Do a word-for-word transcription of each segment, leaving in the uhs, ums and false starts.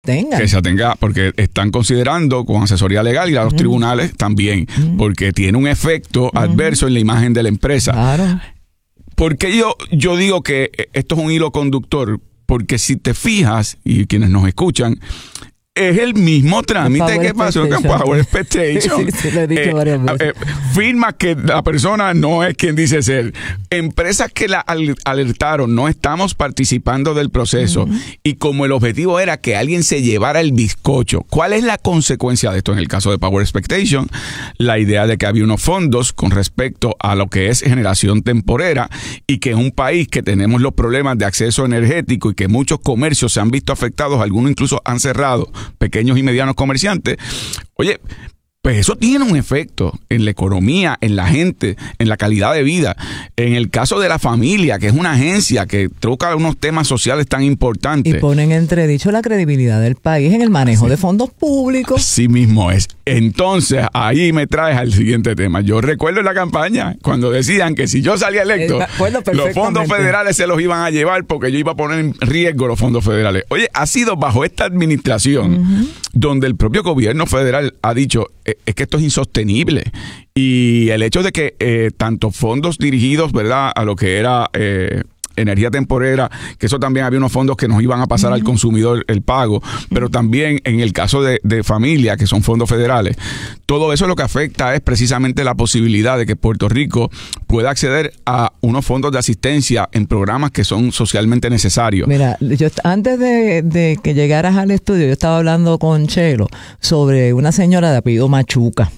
tengan. Que se tenga, porque están considerando con asesoría legal y a los mm. tribunales también, mm. porque tiene un efecto mm. adverso en la imagen de la empresa. Claro. Porque yo, yo digo que esto es un hilo conductor, porque si te fijas, y quienes nos escuchan, es el mismo trámite que pasó con Power Expectation. Sí, sí, lo he dicho eh, varias veces. Eh, firma que la persona no es quien dice ser. Empresas que la alertaron, no estamos participando del proceso. Uh-huh. Y como el objetivo era que alguien se llevara el bizcocho, ¿cuál es la consecuencia de esto? En el caso de Power Expectation, la idea de que había unos fondos con respecto a lo que es generación temporera y que en un país que tenemos los problemas de acceso energético y que muchos comercios se han visto afectados, algunos incluso han cerrado, pequeños y medianos comerciantes, oye, pues eso tiene un efecto en la economía, en la gente, en la calidad de vida. En el caso de la familia, que es una agencia que toca unos temas sociales tan importantes. Y ponen entredicho la credibilidad del país en el manejo sí. de fondos públicos. Así mismo es. Entonces, ahí me traes al siguiente tema. Yo recuerdo en la campaña, cuando decían que si yo salía electo, los fondos federales se los iban a llevar porque yo iba a poner en riesgo los fondos federales. Oye, ha sido bajo esta administración uh-huh. donde el propio gobierno federal ha dicho, es que esto es insostenible. Y el hecho de que eh, tanto fondos dirigidos, ¿verdad?, a lo que era eh, energía temporera, que eso también había unos fondos que nos iban a pasar uh-huh. al consumidor el pago, pero también en el caso de, de familia, que son fondos federales, todo eso lo que afecta es precisamente la posibilidad de que Puerto Rico pueda acceder a unos fondos de asistencia en programas que son socialmente necesarios. Mira, yo antes de, de que llegaras al estudio, yo estaba hablando con Chelo sobre una señora de apellido Machuca.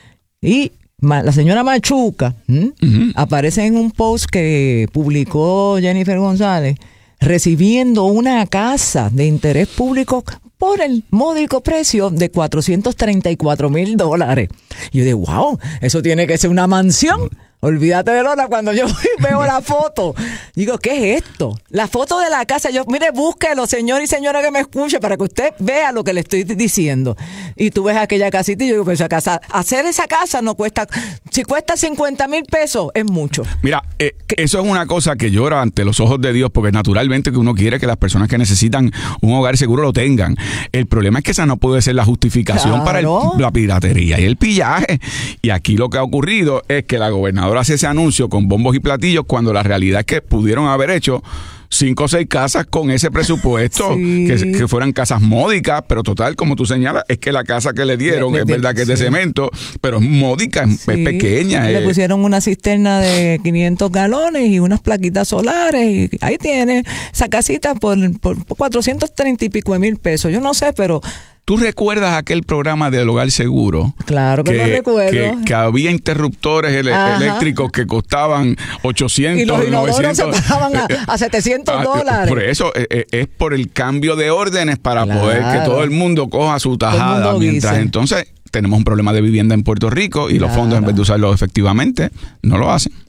Y la señora Machuca ¿m? Uh-huh. aparece en un post que publicó Jennifer González recibiendo una casa de interés público por el módico precio de cuatrocientos treinta y cuatro mil dólares. Y yo digo, wow, eso tiene que ser una mansión. Olvídate de Lola, cuando yo veo la foto, digo, ¿qué es esto? La foto de la casa, yo, mire, búsquelo, señor y señora que me escuche, para que usted vea lo que le estoy diciendo. Y tú ves aquella casita y yo digo, pues esa casa, hacer esa casa no cuesta, si cuesta cincuenta mil pesos, es mucho. Mira, eh, eso es una cosa que llora ante los ojos de Dios, porque naturalmente que uno quiere que las personas que necesitan un hogar seguro lo tengan. El problema es que esa no puede ser la justificación claro. para el, la piratería y el pillaje. Y aquí lo que ha ocurrido es que la gobernadora hace ese anuncio con bombos y platillos cuando la realidad es que pudieron haber hecho cinco o seis casas con ese presupuesto, sí. que, que fueran casas módicas, pero total, como tú señalas, es que la casa que le dieron le, le, es verdad que sí. es de cemento, pero es módica, es, sí. es pequeña. Le es. pusieron una cisterna de quinientos galones y unas plaquitas solares y ahí tiene esa casita por, por cuatrocientos treinta y pico de mil pesos. Yo no sé, pero... ¿Tú recuerdas aquel programa del Hogar Seguro? Claro que, que lo recuerdo. Que, que había interruptores ele- eléctricos que costaban ochocientos, y los novecientos. Se pagaban a, a setecientos dólares. Por eso eh, es por el cambio de órdenes para claro. poder que todo el mundo coja su tajada. Mientras dice. Entonces tenemos un problema de vivienda en Puerto Rico y claro. los fondos, en vez de usarlos efectivamente, no lo hacen.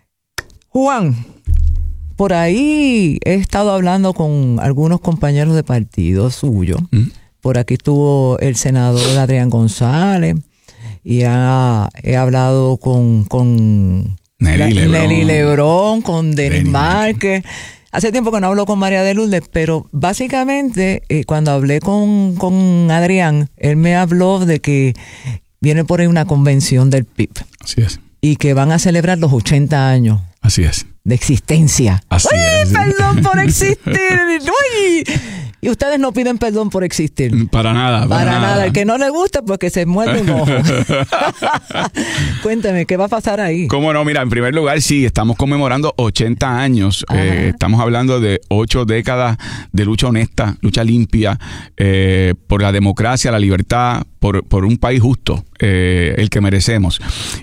Juan, por ahí he estado hablando con algunos compañeros de partido suyo. ¿Mm? Por aquí estuvo el senador Adrián González y ha, he hablado con, con Nelly, Lebrón. Nelly Lebrón, con Denis Márquez. Hace tiempo que no hablo con María de Lourdes, pero básicamente eh, cuando hablé con, con Adrián, él me habló de que viene por ahí una convención del P I B. Así es. Y que van a celebrar los ochenta años. Así es. De existencia. Así ¡Uy, es. perdón por existir! ¡Uy! Y ustedes no piden perdón por existir. Para nada. Para, para nada. nada. El que no le gusta, pues que se muerde un ojo. Cuéntame, ¿qué va a pasar ahí? Cómo no, mira, en primer lugar, sí, estamos conmemorando ochenta años. Eh, estamos hablando de ocho décadas de lucha honesta, lucha limpia, eh, por la democracia, la libertad, por, por un país justo, eh, el que merecemos.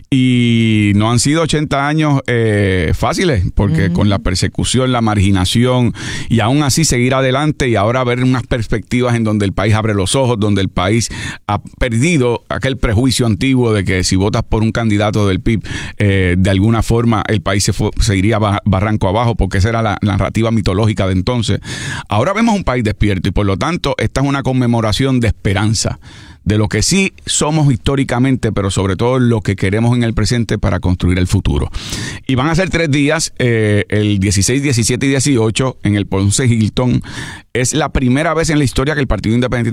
Y no han sido ochenta años eh, fáciles, porque uh-huh. con la persecución, la marginación, y aún así seguir adelante y ahora ver unas perspectivas en donde el país abre los ojos, donde el país ha perdido aquel prejuicio antiguo de que si votas por un candidato del P I B, eh, de alguna forma el país se, fue, se iría barranco abajo, porque esa era la, la narrativa mitológica de entonces. Ahora vemos un país despierto y por lo tanto esta es una conmemoración de esperanza, de lo que sí somos históricamente, pero sobre todo lo que queremos en el presente para construir el futuro. Y van a ser tres días, eh, el dieciséis, diecisiete y dieciocho en el Ponce Hilton. Es la primera vez en la historia que el Partido Independiente